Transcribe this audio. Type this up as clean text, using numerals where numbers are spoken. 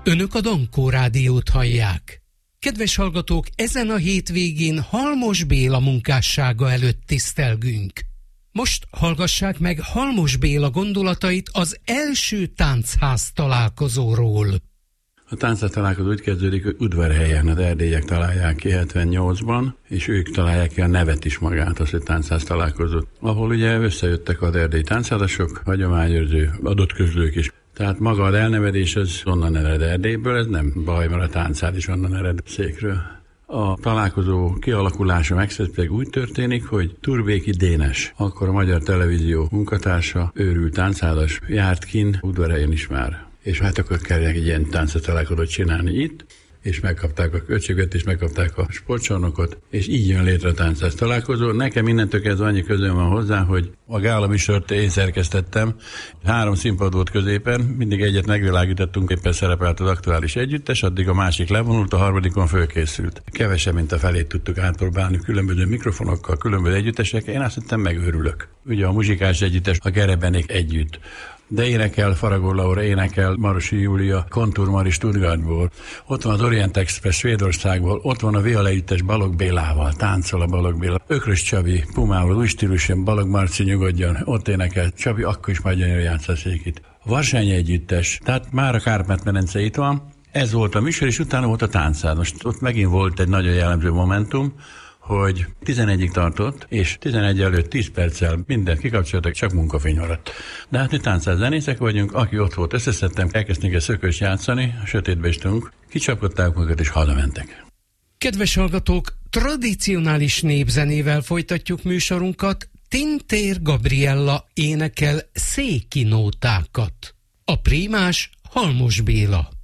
Önök a Dankó Rádiót hallják. Kedves hallgatók, ezen a hétvégén Halmos Béla munkássága előtt tisztelgünk. Most hallgassák meg Halmos Béla gondolatait az első táncház találkozóról. A táncház találkozó úgy kezdődik, hogy Udvarhelyen az erdélyek találják ki 78-ban, és ők találják ki a nevet is magát, az, hogy táncház találkozót, ahol ugye összejöttek az erdélyi táncházasok, hagyományőrző, adott közlők is. Tehát maga az elnevedés az onnan ered Erdélyből, ez nem baj, mert a táncház is onnan ered Székről. A találkozó kialakulása megszerzőleg úgy történik, hogy Turbéki Dénes, akkor a Magyar Televízió munkatársa, őrült táncházas, járt kint Udvarhelyen is már. És hát akkor kellene egy ilyen táncot találkozót csinálni itt, és megkapták a költségvetést, megkapták a sportcsarnokot, és így jön létre a táncház találkozó. Nekem innentől kezdve annyi közöm van hozzá, hogy a gála műsort én szerkesztettem. 3 színpad volt középen, mindig egyet megvilágítottunk, éppen szerepelt az aktuális együttes, addig a másik levonult, a harmadikon fölkészült. Kevesebb, mint a felét tudtuk átpróbálni különböző mikrofonokkal, különböző együttesekkel, én azt hittem megőrülök. Ugye a muzsikális együttes, a Gerebenék együtt. De énekel Faragó Laura, énekel Marosi Júlia, Kontur Mari Stuttgartból, ott van az Orient Express Svédországból, ott van a Viola együttes Balogh Bélával, táncol a Balogh Béla, Ökrös Csabi Pumával, új stílusen, Balogh Marci nyugodjon, ott énekel, Csabi akkor is majd gyönyörű játsza Székit. A Varsányi együttes, tehát már a Kárpát-medence itt van, ez volt a műsor, és utána volt a táncház. Most ott megint volt egy nagyon jellemző momentum, hogy 11-ig tartott, és 11 előtt 10 perccel mindent kikapcsoltak, csak munkafény maradt. De hát mi táncház zenészek vagyunk, aki ott volt, összeszedtem, elkezdtünk egy szököst játszani, a sötétbe istünk, kicsapkodták magukat, és hazamentek. Kedves hallgatók, tradicionális népzenével folytatjuk műsorunkat, Tintér Gabriella énekel széki nótákat. A prímás Halmos Béla.